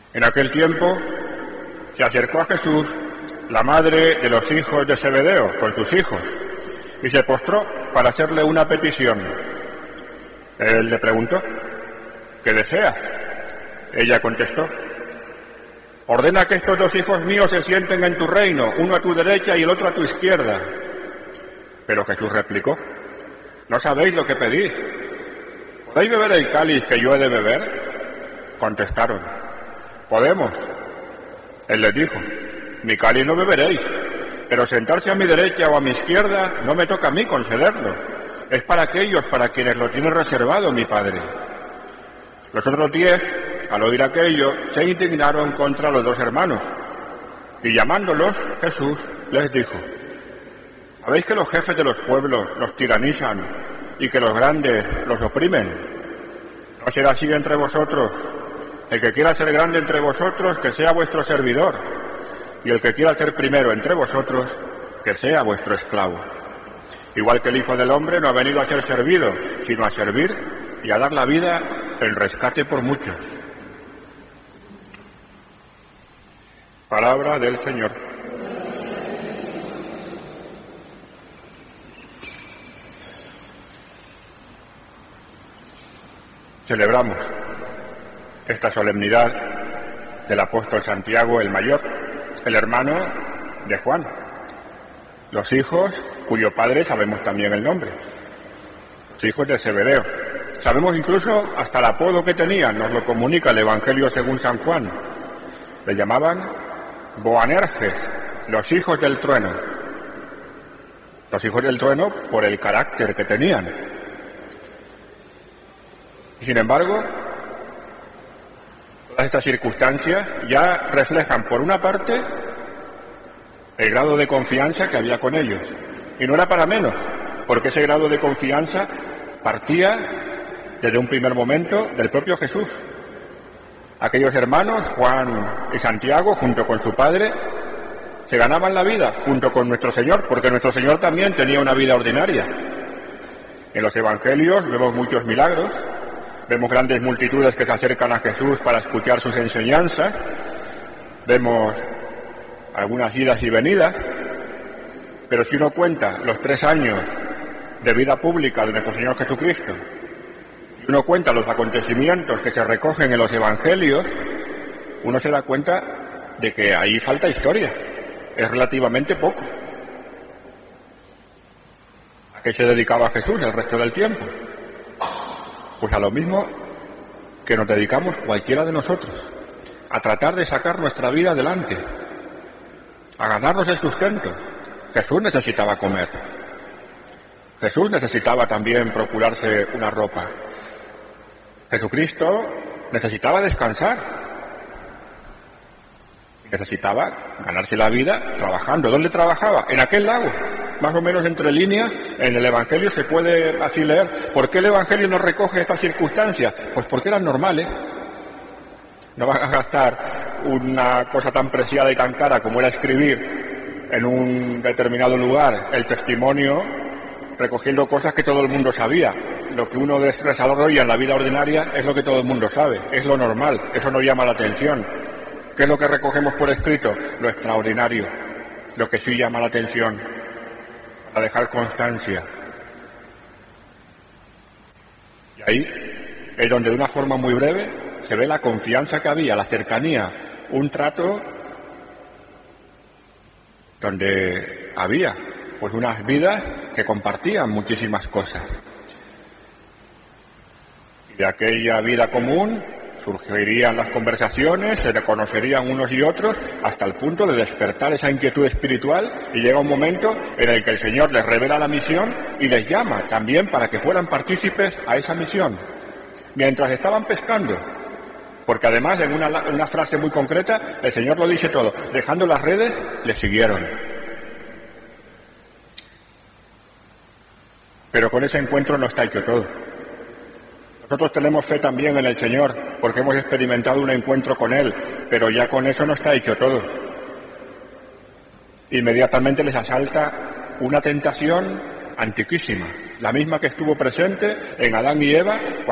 En aquel tiempo se acercó a Jesús la madre de los hijos de Zebedeo con sus hijos y se postró para hacerle una petición. Él le preguntó: ¿qué deseas? Ella contestó: ordena que estos dos hijos míos se sienten en tu reino, uno a tu derecha y el otro a tu izquierda. Pero Jesús replicó: no sabéis lo que pedís. ¿Podéis beber el cáliz que yo he de beber? Contestaron: podemos. Él les dijo: mi cáliz no beberéis, pero sentarse a mi derecha o a mi izquierda no me toca a mí concederlo. Es para aquellos para quienes lo tiene reservado mi Padre. Los otros 10, al oír aquello, se indignaron contra los dos hermanos, y llamándolos, Jesús les dijo: ¿sabéis que los jefes de los pueblos los tiranizan y que los grandes los oprimen? No será así entre vosotros. El que quiera ser grande entre vosotros, que sea vuestro servidor, y el que quiera ser primero entre vosotros, que sea vuestro esclavo. Igual que el Hijo del Hombre no ha venido a ser servido, sino a servir y a dar la vida en rescate por muchos. Palabra del Señor. Celebramos esta solemnidad del apóstol Santiago el Mayor, el hermano de Juan, los hijos cuyo padre sabemos también el nombre, los hijos de Zebedeo. Sabemos incluso hasta el apodo que tenían, nos lo comunica el Evangelio según San Juan. Le llamaban Boanerges, los hijos del trueno. Los hijos del trueno por el carácter que tenían. Sin embargo, todas estas circunstancias ya reflejan, por una parte, el grado de confianza que había con ellos. Y no era para menos, porque ese grado de confianza partía desde un primer momento del propio Jesús. Aquellos hermanos, Juan y Santiago, junto con su padre, se ganaban la vida junto con nuestro Señor, porque nuestro Señor también tenía una vida ordinaria. En los Evangelios vemos muchos milagros, vemos grandes multitudes que se acercan a Jesús para escuchar sus enseñanzas, vemos algunas idas y venidas, pero si uno cuenta los 3 años de vida pública de nuestro Señor Jesucristo, si uno cuenta los acontecimientos que se recogen en los Evangelios, uno se da cuenta de que ahí falta historia, es relativamente poco. ¿A qué se dedicaba Jesús el resto del tiempo? Pues a lo mismo que nos dedicamos cualquiera de nosotros, a tratar de sacar nuestra vida adelante, a ganarnos el sustento. Jesús necesitaba comer. Jesús necesitaba también procurarse una ropa. Jesucristo necesitaba descansar. Necesitaba ganarse la vida trabajando. ¿Dónde trabajaba? En aquel lago. Más o menos entre líneas, en el Evangelio se puede así leer. ¿Por qué el Evangelio no recoge estas circunstancias? Pues porque eran normales. No vas a gastar una cosa tan preciada y tan cara como era escribir en un determinado lugar el testimonio recogiendo cosas que todo el mundo sabía. Lo que uno desarrolla en la vida ordinaria es lo que todo el mundo sabe, es lo normal, eso no llama la atención. ¿Qué es lo que recogemos por escrito? Lo extraordinario, lo que sí llama la atención, para dejar constancia. Y ahí es donde de una forma muy breve se ve la confianza que había, la cercanía, un trato donde había pues unas vidas que compartían muchísimas cosas. Y de aquella vida común surgirían las conversaciones, se reconocerían unos y otros hasta el punto de despertar esa inquietud espiritual, y llega un momento en el que el Señor les revela la misión y les llama también para que fueran partícipes a esa misión. Mientras estaban pescando, porque además en una frase muy concreta el Señor lo dice todo: dejando las redes, le siguieron. Pero con ese encuentro no está hecho todo. Nosotros tenemos fe también en el Señor, porque hemos experimentado un encuentro con Él, pero ya con eso no está hecho todo. Inmediatamente les asalta una tentación antiquísima, la misma que estuvo presente en Adán y Eva